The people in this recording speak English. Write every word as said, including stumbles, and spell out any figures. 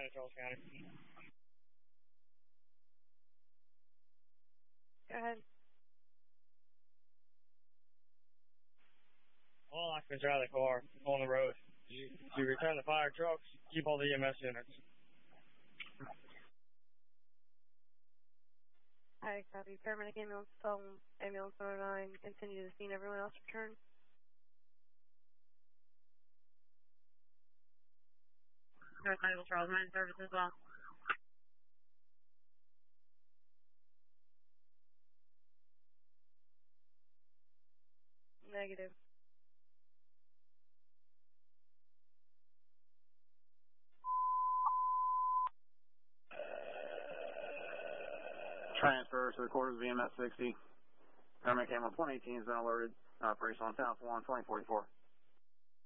County, Charles County. Go ahead. All occupants are out of the car on the road. You, you return the fire trucks, keep all the E M S units. Hi, copy. Paramedic ambulance, um, ambulance number nine, continue to scene. Everyone else return. North Michael Charles nine service as well. Negative. Transfer to the quarters of E M S sixty. Paramedic ambulance one eighteen has been alerted. Operation on South one, twenty forty-four.